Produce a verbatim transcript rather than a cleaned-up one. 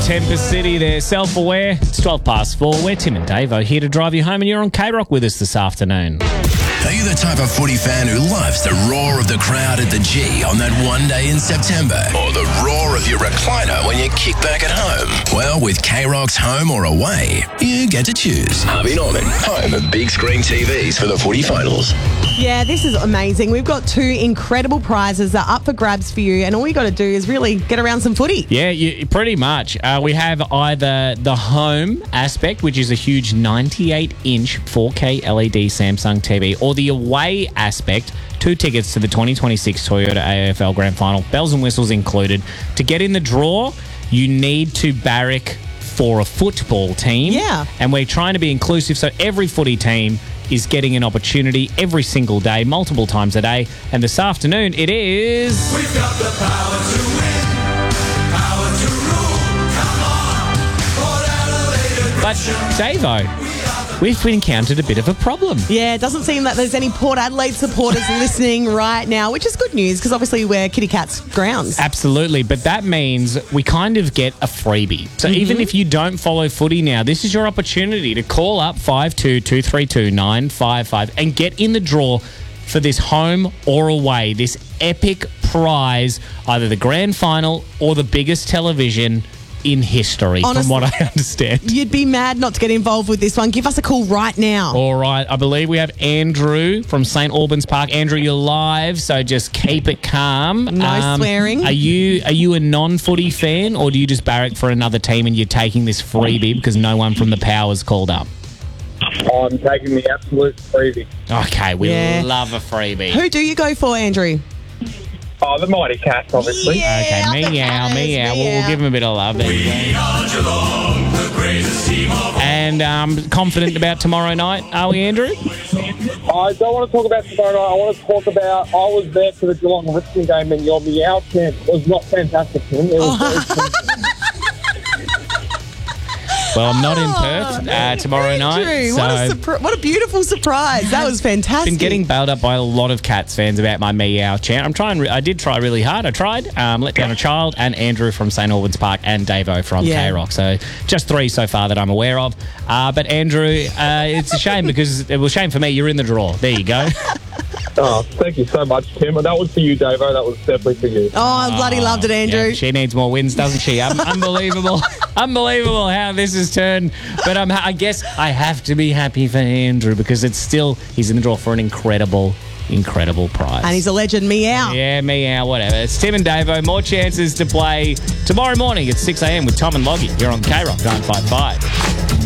Tempest City there, self-aware. It's twelve past four. We're Tim and Davo here to drive you home, and you're on K-Rock with us this afternoon. Are you the type of footy fan who loves the roar of the crowd at the G on that one day in September? Or the roar of your recliner when you kick back at home? Well, with K-Rock's Home or Away, you get to choose. Harvey Norman, home of big screen T Vs for the footy finals. Yeah, this is amazing. We've got two incredible prizes that are up for grabs for you, and all you got to do is really get around some footy. Yeah, you, pretty much. Uh, we have either the home aspect, which is a huge ninety-eight inch four K L E D Samsung T V, or the away aspect, two tickets to the twenty twenty-six Toyota A F L Grand Final, bells and whistles included. To get in the draw, you need to barrack for a football team. Yeah. And we're trying to be inclusive, so every footy team is getting an opportunity every single day, multiple times a day. And this afternoon, it is... We've got the power to win, power to rule, come on. Port Adelaide But, Davo, we've encountered a bit of a problem. Yeah, it doesn't seem that there's any Port Adelaide supporters listening right now, which is good news because obviously we're Kitty Cat's grounds. Absolutely, but that means we kind of get a freebie. So mm-hmm. even if you don't follow footy now, this is your opportunity to call up five two two three two nine five five and get in the draw for this home or away, this epic prize, either the grand final or the biggest television in history, Honestly, from what I understand. You'd be mad not to get involved with this one. Give us a call right now. All right. I believe we have Andrew from Saint Albans Park. Andrew, you're live, so just keep it calm. No um, swearing. Are you are you a non-footy fan, or do you just barrack for another team and you're taking this freebie because no one from the Powers called up? I'm taking the absolute freebie. Okay, we Yeah. love a freebie. Who do you go for, Andrew? Oh, the Mighty Cats, obviously. Yeah, Okay, up the meow, Cats, meow. We'll, we'll give him a bit of love. There you go. are Geelong, the greatest team of all. And um, confident about tomorrow night, are we, Andrew? I don't want to talk about tomorrow night. I want to talk about, I was there for the Geelong Richmond game and your meow chant was not fantastic, Tim. It was very Well, I'm not in Perth uh, tomorrow night. Andrew, So what, a surpri- what a beautiful surprise. That was fantastic. been getting bailed up by a lot of Cats fans about my meow chant. I'm trying. Re- I did try really hard. I tried. Um, let down a child, and Andrew from Saint Albans Park, and Davo from Yeah. K-Rock. So just three so far that I'm aware of. Uh, but Andrew, uh, it's a shame because it was a shame for me. You're in the draw. There you go. Oh, thank you so much, Tim. And that was for you, Davo. That was definitely for you. Oh, I bloody loved it, Andrew. Yeah, she needs more wins, doesn't she? Um, unbelievable, unbelievable how this has turned. But um, I guess I have to be happy for Andrew because it's still he's in the draw for an incredible. Incredible prize. And he's a legend. Meow. Yeah, meow, whatever. It's Tim and Davo. More chances to play tomorrow morning at six a.m. with Tom and Loggy here on K-Rock nine five five.